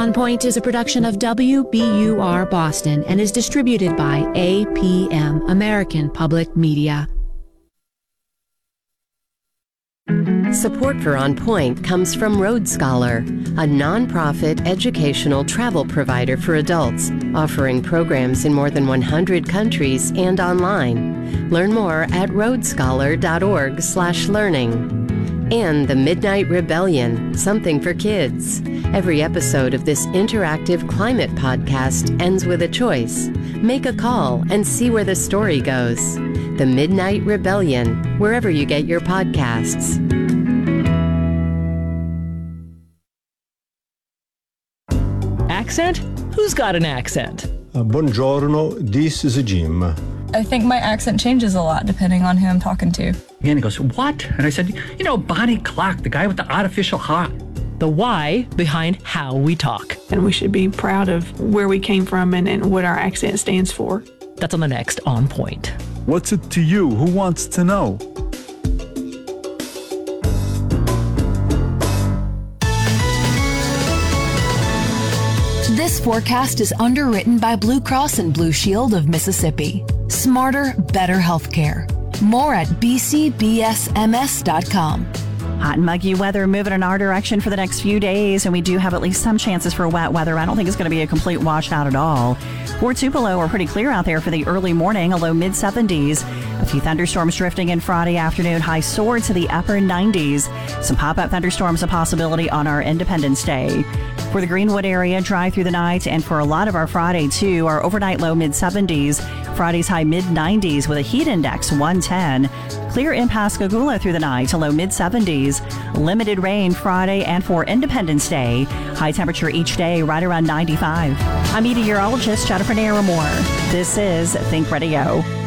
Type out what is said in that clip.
On Point is a production of WBUR Boston and is distributed by APM, American Public Media. Support for On Point comes from Road Scholar, a nonprofit educational travel provider for adults, offering programs in more than 100 countries and online. Learn more at roadscholar.org/learning. And The Midnight Rebellion, something for kids. Every episode of this interactive climate podcast ends with a choice. Make a call and see where the story goes. The Midnight Rebellion, wherever you get your podcasts. Accent? Who's got an accent? Buongiorno, this is Jim. I think my accent changes a lot depending on who I'm talking to. And he goes, what? And I said, Bonnie Clark, the guy with the artificial heart. The why behind how we talk. And we should be proud of where we came from and what our accent stands for. That's on the next On Point. What's it to you? Who wants to know? This forecast is underwritten by Blue Cross and Blue Shield of Mississippi. Smarter, better healthcare. More at bcbsms.com. Hot and muggy weather moving in our direction for the next few days, and we do have at least some chances for wet weather. I don't think it's going to be a complete washout at all. For Tupelo, we're pretty clear out there for the early morning, a low mid-70s. A few thunderstorms drifting in Friday afternoon, high soared to the upper 90s. Some pop-up thunderstorms a possibility on our Independence Day. For the Greenwood area, dry through the night, and for a lot of our Friday, too, our overnight low mid-70s, Friday's high mid-90s with a heat index 110. Clear in Pascagoula through the night to low mid-70s. Limited rain Friday and for Independence Day. High temperature each day right around 95. I'm meteorologist Jennifer Naramore. This is Think Radio.